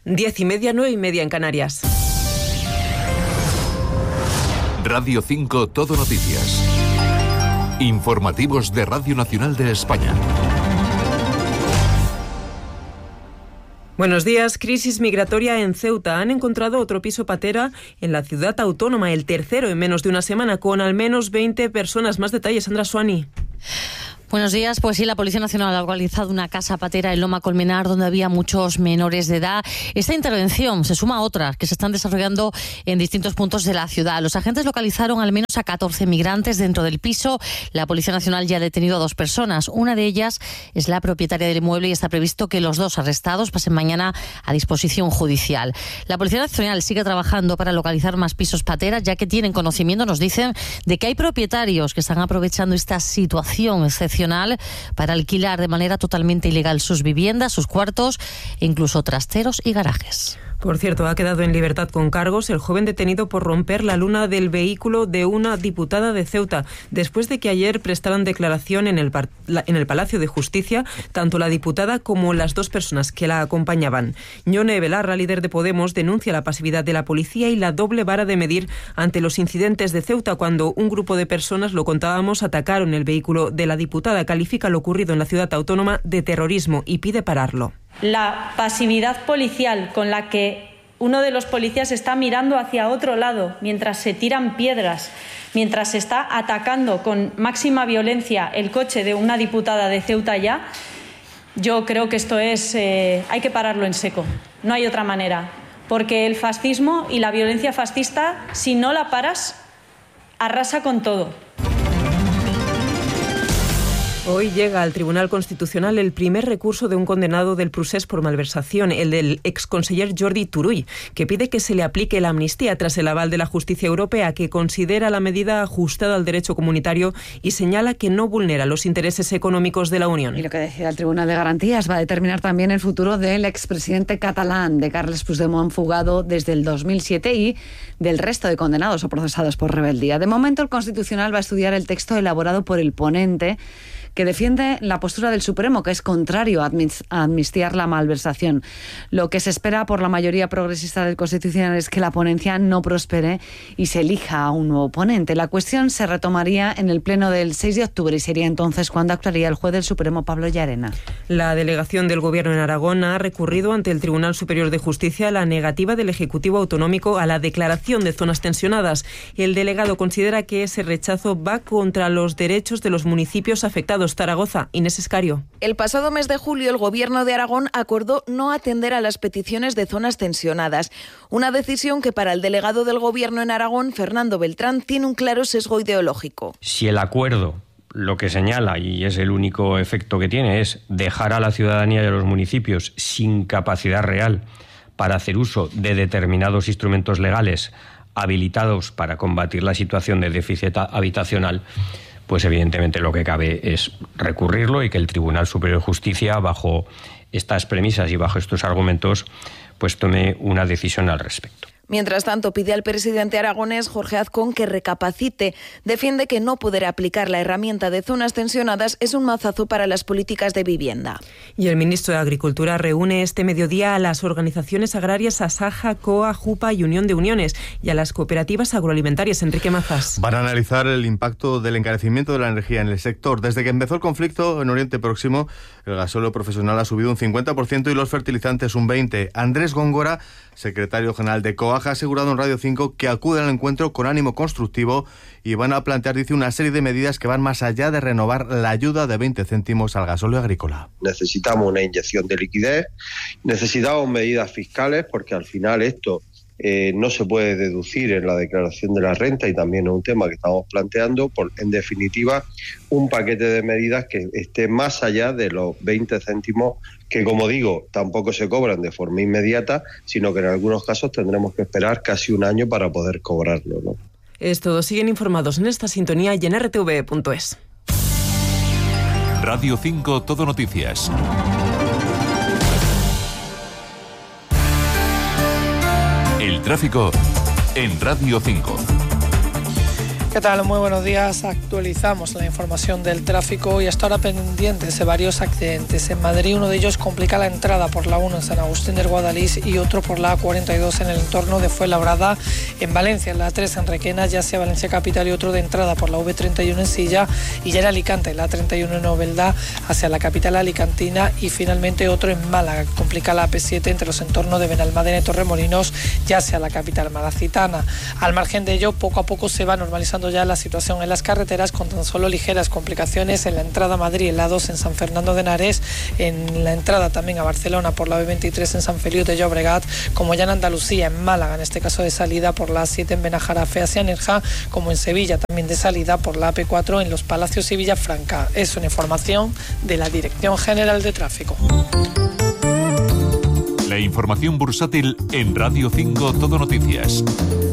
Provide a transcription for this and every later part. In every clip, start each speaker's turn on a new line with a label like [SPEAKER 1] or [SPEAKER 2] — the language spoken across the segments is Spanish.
[SPEAKER 1] 10:30, 9:30 en Canarias.
[SPEAKER 2] Radio 5 Todo Noticias. Informativos de Radio Nacional de España.
[SPEAKER 1] Buenos días. Crisis migratoria en Ceuta. Han encontrado otro piso patera en la ciudad autónoma, el tercero en menos de una semana, con al menos 20 personas. Más detalles, Sandra Suani.
[SPEAKER 3] Buenos días. Pues sí, la Policía Nacional ha localizado una casa patera en Loma Colmenar donde había muchos menores de edad. Esta intervención se suma a otras que se están desarrollando en distintos puntos de la ciudad. Los agentes localizaron al menos a 14 migrantes dentro del piso. La Policía Nacional ya ha detenido a 2 personas. Una de ellas es la propietaria del inmueble y está previsto que los 2 arrestados pasen mañana a disposición judicial. La Policía Nacional sigue trabajando para localizar más pisos pateras, ya que tienen conocimiento, nos dicen, de que hay propietarios que están aprovechando esta situación excepcional para alquilar de manera totalmente ilegal sus viviendas, sus cuartos e incluso trasteros y garajes.
[SPEAKER 1] Por cierto, ha quedado en libertad con cargos el joven detenido por romper la luna del vehículo de una diputada de Ceuta, después de que ayer prestaran declaración en el Palacio de Justicia tanto la diputada como las 2 personas que la acompañaban. Ñone Belarra, líder de Podemos, denuncia la pasividad de la policía y la doble vara de medir ante los incidentes de Ceuta cuando un grupo de personas, lo contábamos, atacaron el vehículo de la diputada. Califica lo ocurrido en la ciudad autónoma de terrorismo y pide pararlo.
[SPEAKER 4] La pasividad policial con la que uno de los policías está mirando hacia otro lado mientras se tiran piedras, mientras se está atacando con máxima violencia el coche de una diputada de Ceuta ya, yo creo que esto es... hay que pararlo en seco, no hay otra manera, porque el fascismo y la violencia fascista, si no la paras, arrasa con todo.
[SPEAKER 1] Hoy llega al Tribunal Constitucional el primer recurso de un condenado del procés por malversación, el del exconseller Jordi Turull, que pide que se le aplique la amnistía tras el aval de la justicia europea, que considera la medida ajustada al derecho comunitario y señala que no vulnera los intereses económicos de la Unión.
[SPEAKER 5] Y lo que decía el Tribunal de Garantías va a determinar también el futuro del expresidente catalán, de Carles Puigdemont, fugado desde el 2007, y del resto de condenados o procesados por rebeldía. De momento, el Constitucional va a estudiar el texto elaborado por el ponente, que defiende la postura del Supremo, que es contrario a amnistiar la malversación. Lo que se espera por la mayoría progresista del Constitucional es que la ponencia no prospere y se elija a un nuevo ponente. La cuestión se retomaría en el pleno del 6 de octubre y sería entonces cuando actuaría el juez del Supremo, Pablo Llarena.
[SPEAKER 1] La delegación del Gobierno en Aragón ha recurrido ante el Tribunal Superior de Justicia la negativa del Ejecutivo Autonómico a la declaración de zonas tensionadas. El delegado considera que ese rechazo va contra los derechos de los municipios afectados. Zaragoza, Inés Escario.
[SPEAKER 6] El pasado mes de julio, el Gobierno de Aragón acordó no atender a las peticiones de zonas tensionadas. Una decisión que para el delegado del Gobierno en Aragón, Fernando Beltrán, tiene un claro sesgo ideológico.
[SPEAKER 7] Si el acuerdo lo que señala, y es el único efecto que tiene, es dejar a la ciudadanía y a los municipios sin capacidad real para hacer uso de determinados instrumentos legales habilitados para combatir la situación de déficit habitacional, pues evidentemente lo que cabe es recurrirlo y que el Tribunal Superior de Justicia, bajo estas premisas y bajo estos argumentos, pues tome una decisión al respecto.
[SPEAKER 6] Mientras tanto, pide al presidente aragonés, Jorge Azcón, que recapacite. Defiende que no poder aplicar la herramienta de zonas tensionadas es un mazazo para las políticas de vivienda.
[SPEAKER 1] Y el ministro de Agricultura reúne este mediodía a las organizaciones agrarias Asaja, COA, JUPA y Unión de Uniones y a las cooperativas agroalimentarias. Enrique Mazas.
[SPEAKER 8] Van a analizar el impacto del encarecimiento de la energía en el sector. Desde que empezó el conflicto en Oriente Próximo, el gasóleo profesional ha subido un 50% y los fertilizantes un 20%. Andrés Góngora, secretario general de COA, ha asegurado en Radio 5 que acuden al encuentro con ánimo constructivo y van a plantear, dice, una serie de medidas que van más allá de renovar la ayuda de 20 céntimos al gasóleo agrícola.
[SPEAKER 9] Necesitamos una inyección de liquidez, necesitamos medidas fiscales, porque al final esto no se puede deducir en la declaración de la renta y también es un tema que estamos planteando. En definitiva, un paquete de medidas que esté más allá de los 20 céntimos que, como digo, tampoco se cobran de forma inmediata, sino que en algunos casos tendremos que esperar casi un año para poder cobrarlo, ¿no?
[SPEAKER 1] Es todo. Siguen informados en esta sintonía y en rtv.es.
[SPEAKER 2] Radio 5 Todo Noticias. El tráfico en Radio 5.
[SPEAKER 10] ¿Qué tal? Muy buenos días. Actualizamos la información del tráfico y hasta ahora pendientes de varios accidentes. En Madrid uno de ellos complica la entrada por la 1 en San Agustín del Guadalís y otro por la A42 en el entorno de Fuenlabrada. En Valencia, en la 3 en Requena, ya hacia Valencia Capital, y otro de entrada por la V31 en Silla, y ya en Alicante, la 31 en Novelda hacia la capital alicantina, y finalmente otro en Málaga, complica la AP7 entre los entornos de Benalmádena y Torremolinos, ya hacia la capital malacitana. Al margen de ello, poco a poco se va normalizando ya la situación en las carreteras, con tan solo ligeras complicaciones en la entrada a Madrid, en la 2 en San Fernando de Henares, en la entrada también a Barcelona por la B23 en San Feliu de Llobregat, como ya en Andalucía, en Málaga, en este caso de salida por la 7 en Benajarafe hacia Nerja, como en Sevilla también de salida por la AP4 en Los Palacios y Villafranca. Es una información de la Dirección General de Tráfico.
[SPEAKER 2] La información bursátil en Radio 5 Todo Noticias.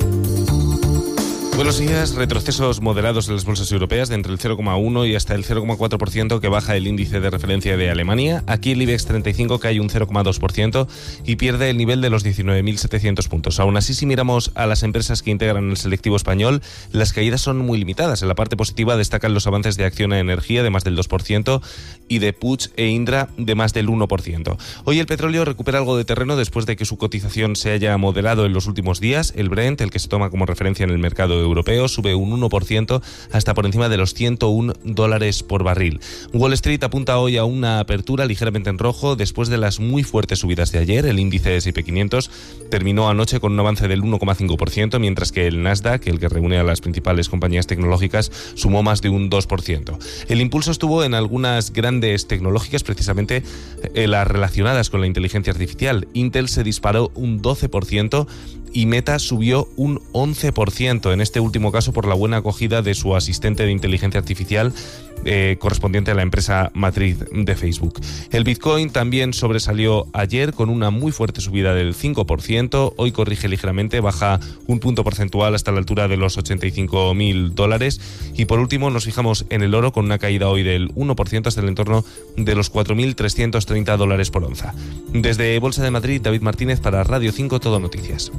[SPEAKER 11] Buenos días. Retrocesos moderados en las bolsas europeas de entre el 0,1 y hasta el 0,4% que baja el índice de referencia de Alemania. Aquí el IBEX 35 cae un 0,2% y pierde el nivel de los 19.700 puntos. Aún así, si miramos a las empresas que integran el selectivo español, las caídas son muy limitadas. En la parte positiva destacan los avances de Acciona Energía de más del 2% y de Puig e Indra de más del 1%. Hoy el petróleo recupera algo de terreno después de que su cotización se haya moderado en los últimos días. El Brent, el que se toma como referencia en el mercado europeo, sube un 1% hasta por encima de los $101 por barril. Wall Street apunta hoy a una apertura ligeramente en rojo después de las muy fuertes subidas de ayer. El índice S&P 500 terminó anoche con un avance del 1,5%, mientras que el Nasdaq, el que reúne a las principales compañías tecnológicas, sumó más de un 2%. El impulso estuvo en algunas grandes tecnológicas, precisamente las relacionadas con la inteligencia artificial. Intel se disparó un 12%, y Meta subió un 11%, en este último caso por la buena acogida de su asistente de inteligencia artificial correspondiente a la empresa matriz de Facebook. El Bitcoin también sobresalió ayer con una muy fuerte subida del 5%, hoy corrige ligeramente, baja un punto porcentual hasta la altura de los $85.000, y por último nos fijamos en el oro con una caída hoy del 1% hasta el entorno de los $4.330 por onza. Desde Bolsa de Madrid, David Martínez para Radio 5 Todo Noticias.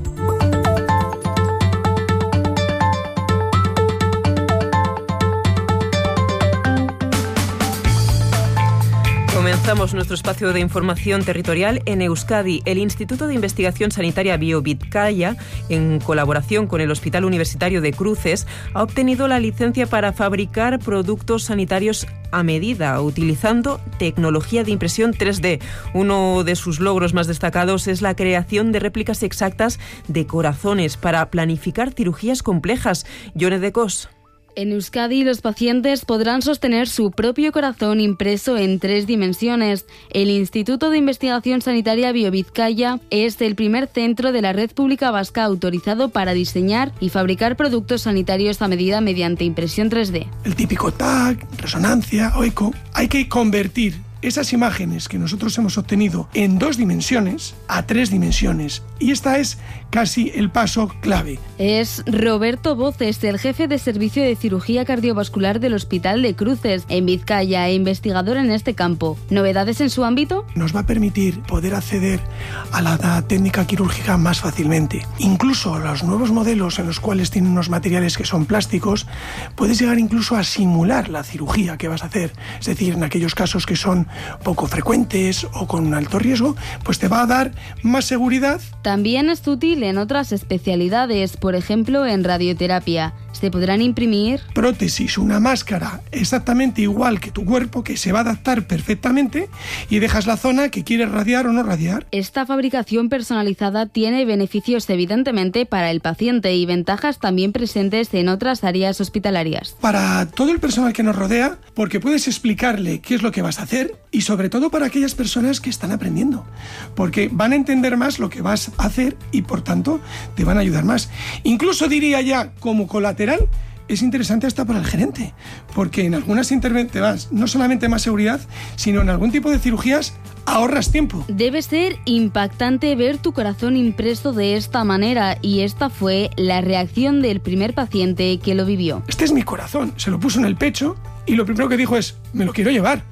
[SPEAKER 1] Comenzamos nuestro espacio de información territorial en Euskadi. El Instituto de Investigación Sanitaria BioVizcaya, en colaboración con el Hospital Universitario de Cruces, ha obtenido la licencia para fabricar productos sanitarios a medida, utilizando tecnología de impresión 3D. Uno de sus logros más destacados es la creación de réplicas exactas de corazones para planificar cirugías complejas. Yone de Cos.
[SPEAKER 12] En Euskadi, los pacientes podrán sostener su propio corazón impreso en 3 dimensiones. El Instituto de Investigación Sanitaria BioVizcaya es el primer centro de la red pública vasca autorizado para diseñar y fabricar productos sanitarios a medida mediante impresión 3D.
[SPEAKER 13] El típico TAC, resonancia o eco, hay que convertir esas imágenes que nosotros hemos obtenido en 2 dimensiones a 3 dimensiones. Y esta es casi el paso clave.
[SPEAKER 12] Es Roberto Voces, el jefe de servicio de cirugía cardiovascular del Hospital de Cruces, en Vizcaya, e investigador en este campo. ¿Novedades en su ámbito?
[SPEAKER 13] Nos va a permitir poder acceder a la técnica quirúrgica más fácilmente. Incluso los nuevos modelos en los cuales tienen unos materiales que son plásticos, puedes llegar incluso a simular la cirugía que vas a hacer. Es decir, en aquellos casos que son poco frecuentes o con un alto riesgo, pues te va a dar más seguridad.
[SPEAKER 12] También es útil en otras especialidades, por ejemplo en radioterapia. Se podrán imprimir
[SPEAKER 13] prótesis, una máscara exactamente igual que tu cuerpo, que se va a adaptar perfectamente, y dejas la zona que quieres radiar o no radiar.
[SPEAKER 12] Esta fabricación personalizada tiene beneficios evidentemente para el paciente y ventajas también presentes en otras áreas hospitalarias.
[SPEAKER 13] Para todo el personal que nos rodea, porque puedes explicarle qué es lo que vas a hacer, y sobre todo para aquellas personas que están aprendiendo, porque van a entender más lo que vas a hacer y por tanto te van a ayudar más. Incluso diría ya como colateral, es interesante hasta para el gerente, porque en algunas intervenciones no solamente más seguridad, sino en algún tipo de cirugías ahorras tiempo.
[SPEAKER 12] Debe ser impactante ver tu corazón impreso de esta manera, y esta fue la reacción del primer paciente que lo vivió.
[SPEAKER 13] Este es mi corazón, se lo puso en el pecho y lo primero que dijo es: me lo quiero llevar.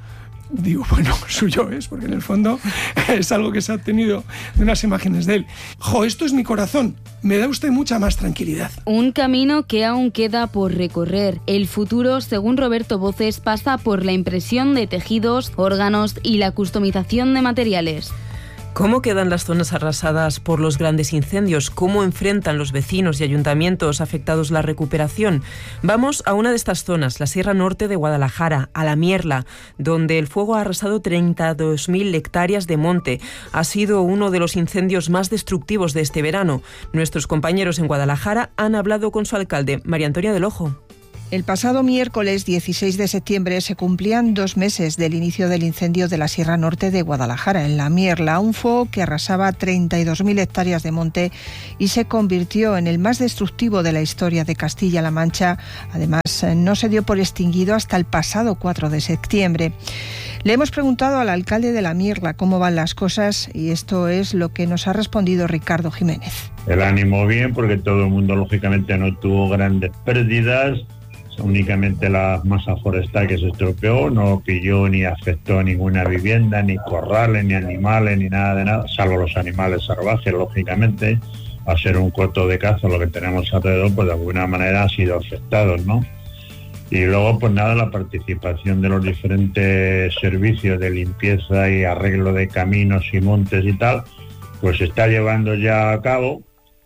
[SPEAKER 13] digo, bueno, suyo es, porque en el fondo es algo que se ha obtenido de unas imágenes de él. Esto es mi corazón, me da usted mucha más tranquilidad.
[SPEAKER 12] Un camino que aún queda por recorrer. El futuro, según Roberto Voces, pasa por la impresión de tejidos, órganos y la customización de materiales.
[SPEAKER 1] ¿Cómo quedan las zonas arrasadas por los grandes incendios? ¿Cómo enfrentan los vecinos y ayuntamientos afectados la recuperación? Vamos a una de estas zonas, la Sierra Norte de Guadalajara, a La Mierla, donde el fuego ha arrasado 32.000 hectáreas de monte. Ha sido uno de los incendios más destructivos de este verano. Nuestros compañeros en Guadalajara han hablado con su alcalde, María Antonia del Ojo.
[SPEAKER 14] El pasado miércoles 16 de septiembre se cumplían 2 meses del inicio del incendio de la Sierra Norte de Guadalajara, en La Mierla, un fuego que arrasaba 32.000 hectáreas de monte y se convirtió en el más destructivo de la historia de Castilla-La Mancha. Además, no se dio por extinguido hasta el pasado 4 de septiembre. Le hemos preguntado al alcalde de La Mierla cómo van las cosas y esto es lo que nos ha respondido Ricardo Jiménez.
[SPEAKER 15] El ánimo bien, porque todo el mundo lógicamente no tuvo grandes pérdidas. Únicamente la masa forestal que se estropeó, no pilló ni afectó ninguna vivienda, ni corrales, ni animales, ni nada de nada, salvo los animales salvajes, lógicamente. A ser un coto de caza, lo que tenemos alrededor, pues de alguna manera ha sido afectado, ¿no? Y luego, pues nada, la participación de los diferentes servicios de limpieza y arreglo de caminos y montes y tal, pues se está llevando ya a cabo.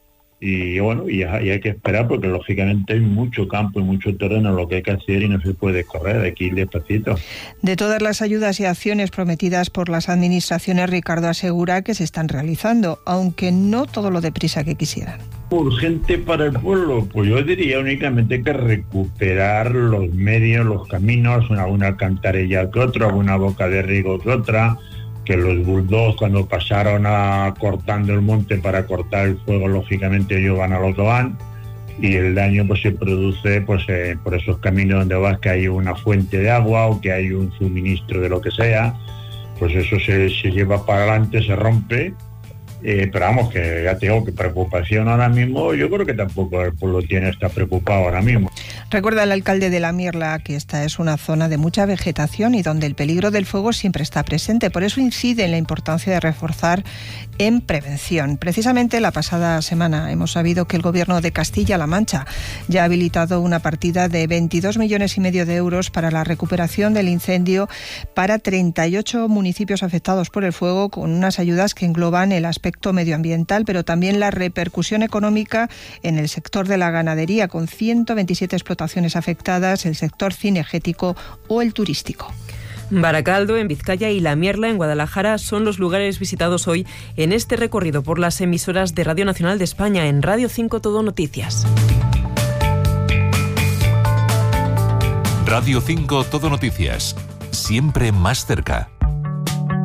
[SPEAKER 15] Y bueno, y hay que esperar porque lógicamente hay mucho campo y mucho terreno lo que hay que hacer y no se puede correr, hay que ir despacito.
[SPEAKER 14] De todas las ayudas y acciones prometidas por las administraciones, Ricardo asegura que se están realizando, aunque no todo lo deprisa que quisieran.
[SPEAKER 15] Urgente para el pueblo, pues yo diría únicamente que recuperar los medios, los caminos, alguna alcantarilla que otra, alguna boca de riego que otra, que los bulldogs cuando pasaron cortando el monte para cortar el fuego, lógicamente ellos van al autobahn y el daño pues se produce por esos caminos donde vas que hay una fuente de agua o que hay un suministro de lo que sea, pues eso se lleva para adelante, se rompe. Pero vamos, que ya te digo que preocupación ahora mismo, yo creo que tampoco el pueblo está preocupado ahora mismo.
[SPEAKER 14] Recuerda el alcalde de La Mierla que esta es una zona de mucha vegetación y donde el peligro del fuego siempre está presente. Por eso incide en la importancia de reforzar en prevención. Precisamente la pasada semana hemos sabido que el Gobierno de Castilla-La Mancha ya ha habilitado una partida de 22,5 millones de euros para la recuperación del incendio para 38 municipios afectados por el fuego, con unas ayudas que engloban el aspecto medioambiental, pero también la repercusión económica en el sector de la ganadería, con 127 explotaciones afectadas, el sector cinegético o el turístico.
[SPEAKER 1] Baracaldo, en Vizcaya, y La Mierla, en Guadalajara, son los lugares visitados hoy en este recorrido por las emisoras de Radio Nacional de España. En Radio 5 Todo Noticias.
[SPEAKER 2] Radio 5 Todo Noticias, siempre más cerca.